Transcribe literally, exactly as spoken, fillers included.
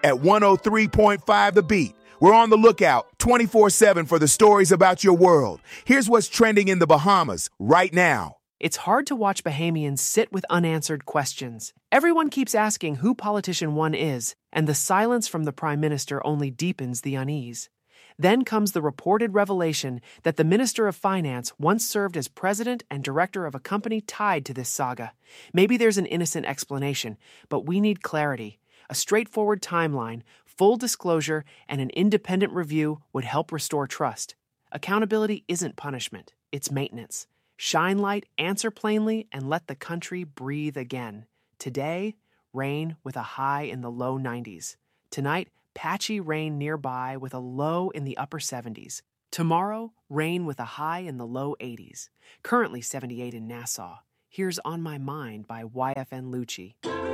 At one oh three point five The Beat, we're on the lookout twenty-four seven for the stories about your world. Here's what's trending in the Bahamas right now. It's hard to watch Bahamians sit with unanswered questions. Everyone keeps asking who Politician One is, and the silence from the Prime Minister only deepens the unease. Then comes the reported revelation that the Minister of Finance once served as president and director of a company tied to this saga. Maybe there's an innocent explanation, but we need clarity. A straightforward timeline, full disclosure, and an independent review would help restore trust. Accountability isn't punishment, it's maintenance. Shine light, answer plainly, and let the country breathe again. Today, rain with a high in the low nineties. Tonight, patchy rain nearby with a low in the upper seventies. Tomorrow, rain with a high in the low eighties. Currently seventy-eight in Nassau. Here's On My Mind by Y F N Lucci.